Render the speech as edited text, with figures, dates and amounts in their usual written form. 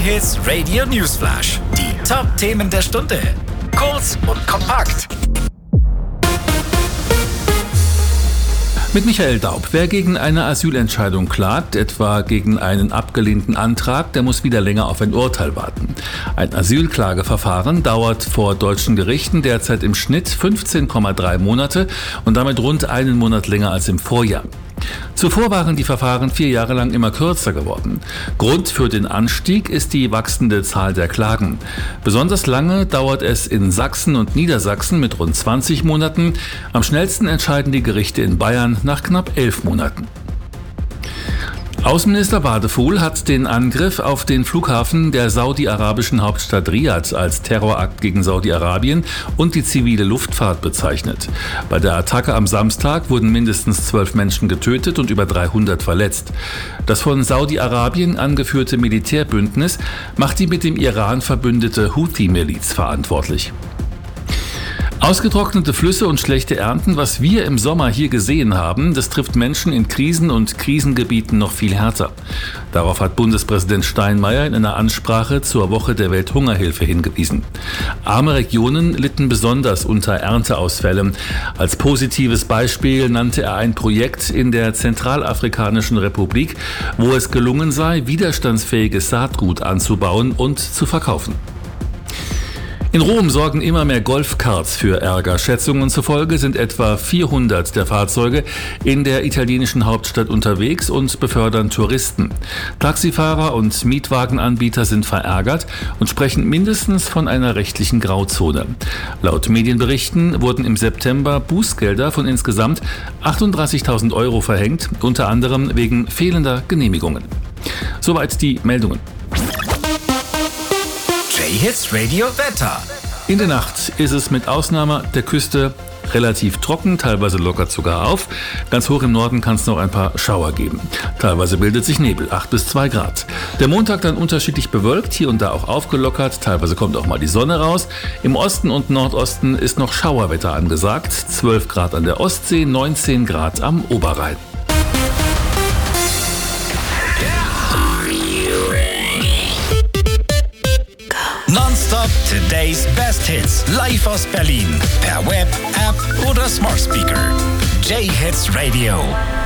J-Hits Radio Newsflash. Die Top-Themen der Stunde. Kurz und kompakt. Mit Michael Daub. Wer gegen eine Asylentscheidung klagt, etwa gegen einen abgelehnten Antrag, der muss wieder länger auf ein Urteil warten. Ein Asylklageverfahren dauert vor deutschen Gerichten derzeit im Schnitt 15,3 Monate und damit rund einen Monat länger als im Vorjahr. Zuvor waren die Verfahren 4 Jahre lang immer kürzer geworden. Grund für den Anstieg ist die wachsende Zahl der Klagen. Besonders lange dauert es in Sachsen und Niedersachsen mit rund 20 Monaten. Am schnellsten entscheiden die Gerichte in Bayern nach knapp 11 Monaten. Außenminister Wadefuhl hat den Angriff auf den Flughafen der saudi-arabischen Hauptstadt Riad als Terrorakt gegen Saudi-Arabien und die zivile Luftfahrt bezeichnet. Bei der Attacke am Samstag wurden mindestens 12 Menschen getötet und über 300 verletzt. Das von Saudi-Arabien angeführte Militärbündnis macht die mit dem Iran verbündete Houthi-Miliz verantwortlich. Ausgetrocknete Flüsse und schlechte Ernten, was wir im Sommer hier gesehen haben, das trifft Menschen in Krisen- und Krisengebieten noch viel härter. Darauf hat Bundespräsident Steinmeier in einer Ansprache zur Woche der Welthungerhilfe hingewiesen. Arme Regionen litten besonders unter Ernteausfällen. Als positives Beispiel nannte er ein Projekt in der Zentralafrikanischen Republik, wo es gelungen sei, widerstandsfähiges Saatgut anzubauen und zu verkaufen. In Rom sorgen immer mehr Golfkarts für Ärger. Schätzungen zufolge sind etwa 400 der Fahrzeuge in der italienischen Hauptstadt unterwegs und befördern Touristen. Taxifahrer und Mietwagenanbieter sind verärgert und sprechen mindestens von einer rechtlichen Grauzone. Laut Medienberichten wurden im September Bußgelder von insgesamt 38.000 € verhängt, unter anderem wegen fehlender Genehmigungen. Soweit die Meldungen. J-Hits Radio Wetter. In der Nacht ist es mit Ausnahme der Küste relativ trocken, teilweise lockert sogar auf. Ganz hoch im Norden kann es noch ein paar Schauer geben. Teilweise bildet sich Nebel, 8 bis 2 Grad. Der Montag dann unterschiedlich bewölkt, hier und da auch aufgelockert. Teilweise kommt auch mal die Sonne raus. Im Osten und Nordosten ist noch Schauerwetter angesagt. 12 Grad an der Ostsee, 19 Grad am Oberrhein. Nonstop Today's Best Hits. Live aus Berlin. Per Web, App oder Smart Speaker. J-Hits Radio.